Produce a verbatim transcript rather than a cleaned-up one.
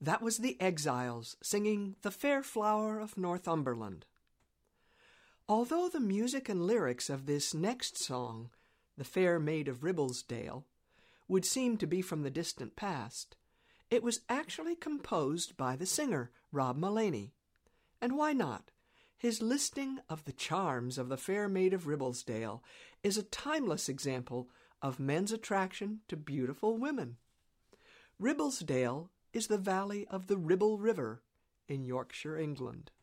That was the Exiles singing The Fair Flower of Northumberland. Although the music and lyrics of this next song, The Fair Maid of Ribblesdale, would seem to be from the distant past, it was actually composed by the singer, Rob Mullaney. And why not? His listing of the charms of the Fair Maid of Ribblesdale is a timeless example of men's attraction to beautiful women. Ribblesdale is the valley of the Ribble River in Yorkshire, England.